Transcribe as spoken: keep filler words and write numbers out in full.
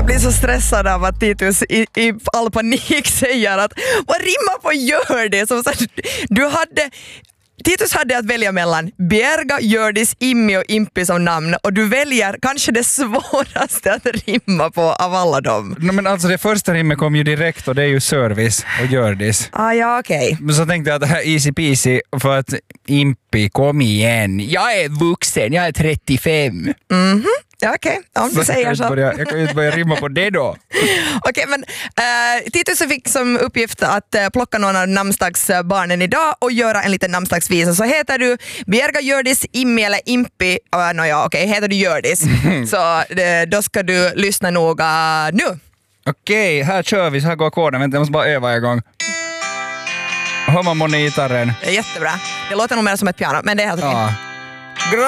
jag blir så stressad av att Titus i, i all panik säger att vad rimmar på gör det? Som så, du hade... Titus hade att välja mellan Bjerga, Hjördis, Immi och Impi som namn och du väljer kanske det svåraste att rimma på av alla dem. No, men alltså det första rimmet kom ju direkt och det är ju service och Hjördis. Ah, ja, okej. Okay. Men så tänkte jag att det här är easy peasy för att Impi, kom igen. Jag är vuxen, jag är trettiofem. Mhm. Ja, okej. Okay. Om du säger så. Jag, börja, jag kan ju inte börja rimma på det då. Okej, okay, men uh, Titus fick som uppgift att uh, plocka någon av namnsdagsbarnen idag och göra en liten namnsdagsvisa. Så heter du Bjerga, Hjördis, Immi eller Impi? Uh, no, ja, okej, okay. Heter du Hjördis? Så uh, då ska du lyssna noga nu. Okej, okay, här kör vi. Så här går ackorden. Vänta, jag måste bara öva en gång. Hör man månne gitarren? Jättebra. Det låter nog mer som ett piano, men det är helt okej. Okay. Ja.